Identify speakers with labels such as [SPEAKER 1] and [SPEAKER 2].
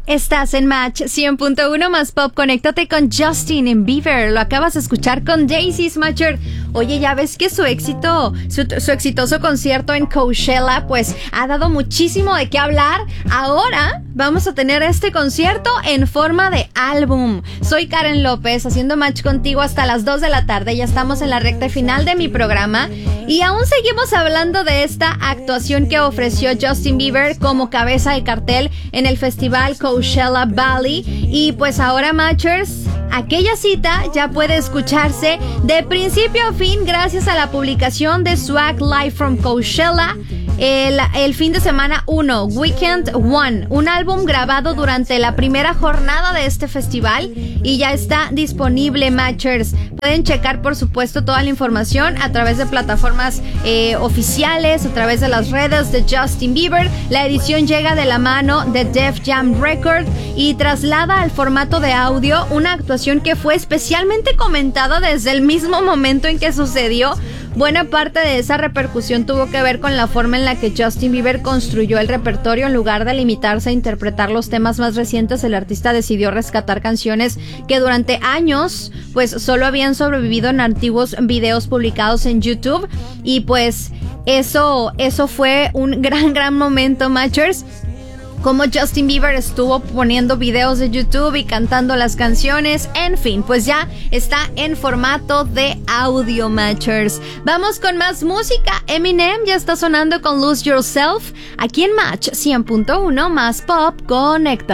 [SPEAKER 1] Estás en Match 100.1 más Pop. Conéctate con Justin Bieber. Lo acabas de escuchar con Daisy Smatcher. Oye, ya ves que su exitoso concierto en Coachella, pues ha dado muchísimo de qué hablar. Ahora vamos a tener este concierto en forma de álbum. Soy Karen López, haciendo match contigo hasta las 2 de la tarde. Ya estamos en la recta final de mi programa y aún seguimos hablando de esta actuación que ofreció Justin Bieber como cabeza de cartel en el festival Coachella Valley. Y pues ahora, matchers, aquella cita ya puede escucharse de principio a fin gracias a la publicación de Swag Live from Coachella el fin de semana 1, Weekend 1, un álbum grabado durante la primera jornada de este festival y ya está disponible, matchers. Pueden checar, por supuesto, toda la información a través de plataformas oficiales, a través de las redes de Justin Bieber. La edición llega de la mano de Def Jam Records y traslada al formato de audio una actuación que fue especialmente comentada desde el mismo momento en que sucedió. Buena parte de esa repercusión tuvo que ver con la forma en la que Justin Bieber construyó el repertorio. En lugar de limitarse a interpretar los temas más recientes, el artista decidió rescatar canciones que durante años pues solo habían sobrevivido en antiguos videos publicados en YouTube. Y pues eso fue un gran momento, matchers. Como Justin Bieber estuvo poniendo videos de YouTube y cantando las canciones. En fin, pues ya está en formato de audio, matchers. Vamos con más música. Eminem ya está sonando con Lose Yourself aquí en Match 100.1 más Pop. Conecta.